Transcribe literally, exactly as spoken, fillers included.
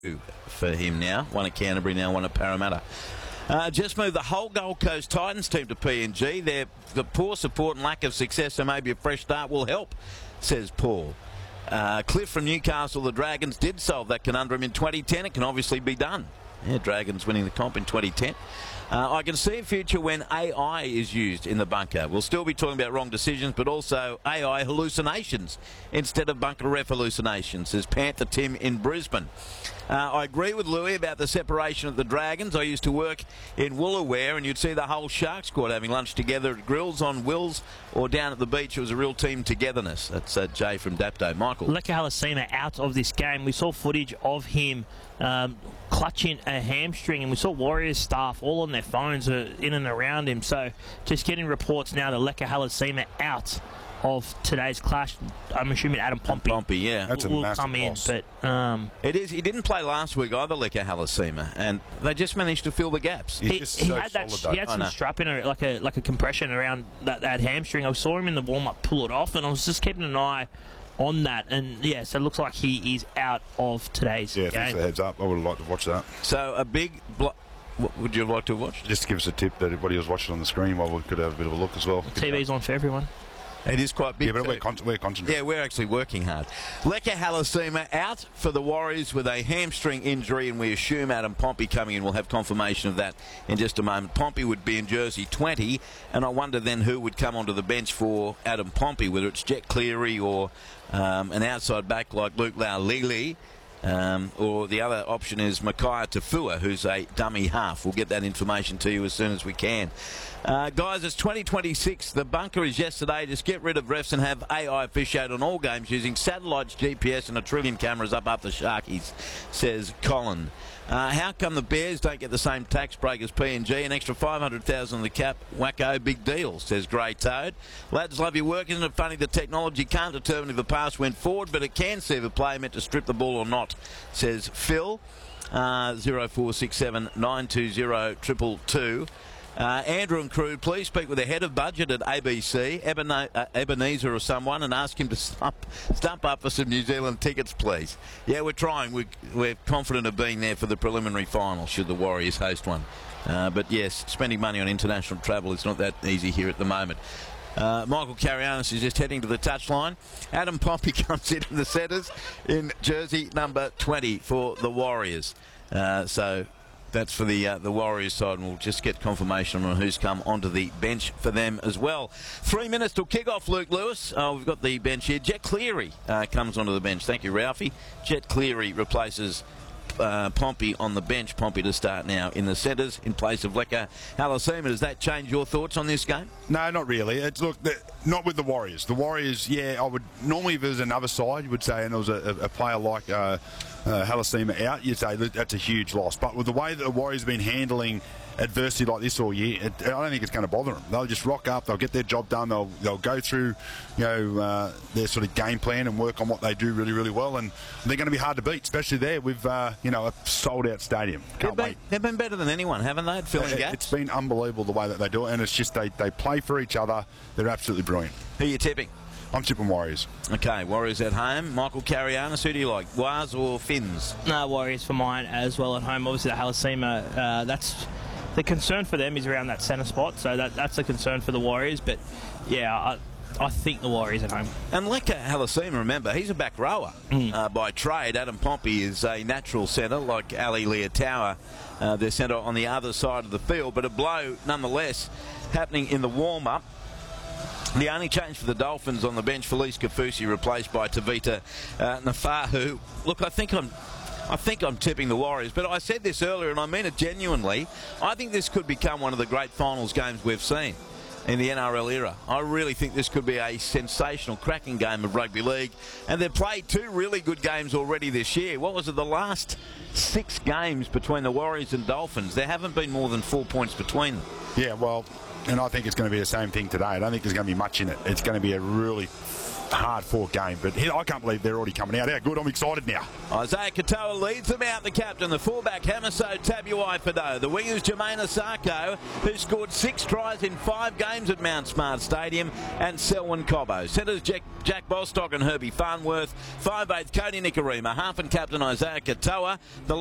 for him now. One at Canterbury now, one at Parramatta. Uh, just moved the whole Gold Coast Titans team to P N G. Their the poor support and lack of success, so maybe a fresh start will help, says Paul. Uh, Cliff from Newcastle, the Dragons did solve that conundrum in twenty ten. It can obviously be done. Yeah, Dragons winning the comp in twenty ten. Uh, I can see a future when A I is used in the bunker. We'll still be talking about wrong decisions, but also A I hallucinations instead of bunker ref hallucinations, says Panther Tim in Brisbane. Uh, I agree with Louis about the separation of the Dragons. I used to work in Woolaware, and you'd see the whole Shark squad having lunch together at grills, on Wills, or down at the beach. It was a real team togetherness. That's uh, Jay from Dapto. Michael. Leka Halasima out of this game. We saw footage of him um, clutching a hamstring, and we saw Warriors staff all on their phones uh, in and around him. So just getting reports now that Leka Halasima out of today's clash. I'm assuming Adam Pompey, Pompey yeah. That's a will massive come in. loss. But um, It is. He didn't play last week either, Leka Halasima, and they just managed to fill the gaps. He's he, just he so had that. solid, He had I some know. strap in it, like a like a compression around that, that hamstring. I saw him in the warm up pull it off, and I was just keeping an eye on that. And yeah, so it looks like he is out of today's Yeah, game. thanks for the heads up. I would have liked to watch that. So a big. Blo- what would you like to watch? Just to give us a tip that what he was watching on the screen while we could have a bit of a look as well. T V's on for everyone. It is quite big. Yeah, but too. we're, con- we're concentrating. Yeah, we're actually working hard. Leka Halasima out for the Warriors with a hamstring injury, and we assume Adam Pompey coming in. We'll have confirmation of that in just a moment. Pompey would be in jersey twenty, and I wonder then who would come onto the bench for Adam Pompey, whether it's Jet Cleary or um, an outside back like Luke Laulili. Um, or the other option is Mackay Tafua, who's a dummy half. We'll get that information to you as soon as we can. Uh, guys, it's twenty twenty-six. The bunker is yesterday. Just get rid of refs and have A I officiate on all games using satellites, G P S and a trillion cameras up up the Sharkies, says Colin. Uh, how come the Bears don't get the same tax break as P N G? An extra five hundred thousand dollars on the cap. Wacko, big deal, says Grey Toad. Lads, love your work. Isn't it funny the technology can't determine if a pass went forward, but it can see if a player meant to strip the ball or not, says Phil. Uh, zero four six seven nine two zero two two two. Uh, Andrew and crew, please speak with the head of budget at A B C, Ebene- uh, Ebenezer or someone, and ask him to stump, stump up for some New Zealand tickets, please. Yeah, we're trying. We, we're confident of being there for the preliminary final, should the Warriors host one. Uh, but yes, spending money on international travel is not that easy here at the moment. Uh, Michael Carianis is just heading to the touchline. Adam Pompey comes into the centres in jersey number twenty for the Warriors. Uh, so... That's for the uh, the Warriors side, and we'll just get confirmation on who's come onto the bench for them as well. Three minutes till kick-off, Luke Lewis. Uh, we've got the bench here. Jet Cleary uh, comes onto the bench. Thank you, Ralphie. Jet Cleary replaces uh, Pompey on the bench. Pompey to start now in the centres in place of Leka Halasima. Does that change your thoughts on this game? No, not really. It's look, the, not with the Warriors. The Warriors, yeah, I would normally if there was another side, you would say, and there was a, a player like uh, uh, Halasima out, you'd say that that's a huge loss. But with the way that the Warriors have been handling adversity like this all year, it, I don't think it's going to bother them. They'll just rock up, they'll get their job done, they'll they'll go through, you know, uh, their sort of game plan and work on what they do really, really well, and they're going to be hard to beat, especially there with uh, you know, a sold-out stadium. Can't they've, wait. been, they've been better than anyone, haven't they, at filling It, gaps? it's been unbelievable the way that they do it, and it's just they, they play for each other. They're absolutely brilliant. Who are you tipping? I'm tipping Warriors. Okay, Warriors at home. Michael Carianis, who do you like, Waz or Finns? No, Warriors for mine as well at home. Obviously, the Halasima, uh, that's the concern for them is around that centre spot, so that that's a concern for the Warriors. But yeah, I, I think the Warriors at home. And Leka Halasima, remember, he's a back rower Mm. uh, by trade. Adam Pompey is a natural centre, like Ali Leotawa, uh, their centre on the other side of the field. But a blow, nonetheless, happening in the warm-up. The only change for the Dolphins on the bench, Felice Kafusi replaced by Tavita uh, Nafahu. Look, I think I'm I think I'm tipping the Warriors, but I said this earlier and I mean it genuinely. I think this could become one of the great finals games we've seen in the N R L era. I really think this could be a sensational, cracking game of rugby league, and they've played two really good games already this year. What was it, the last six games between the Warriors and Dolphins? There haven't been more than four points between them. Yeah, well, and I think it's going to be the same thing today. I don't think there's going to be much in it. It's going to be a really hard fought game, but I can't believe they're already coming out. How good, I'm excited now. Isaiah Katoa leads them out, the captain. The fullback, Hamaso Tabuai-Fidow. The wingers, Jermaine Asako, who scored six tries in five games at Mount Smart Stadium, and Selwyn Cobbo. Centres, Jack, Jack Bostock and Herbie Farnworth. five eighth, Cody Nicarima. Half and captain, Isaiah Katoa. The